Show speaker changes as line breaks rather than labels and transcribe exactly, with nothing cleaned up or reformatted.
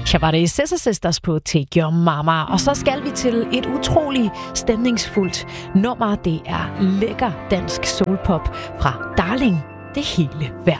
Her var det Scissor Sisters på Take Your Mama. Og så skal vi til et utroligt stemningsfuldt nummer. Det er lækker dansk soulpop fra Darling. Det hele værd.